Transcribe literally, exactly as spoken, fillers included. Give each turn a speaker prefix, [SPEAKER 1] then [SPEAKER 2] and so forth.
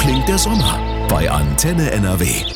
[SPEAKER 1] klingt der Sommer bei Antenne N R W.